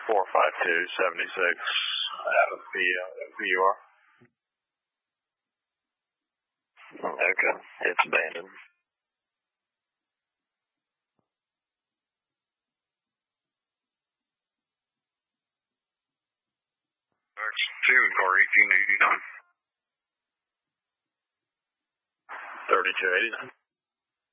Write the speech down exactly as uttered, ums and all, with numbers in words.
four five two seven six. Have P, P U R. Okay, it's abandoned. That's two, car eighteen eighty-nine. thirty-two eighty-nine.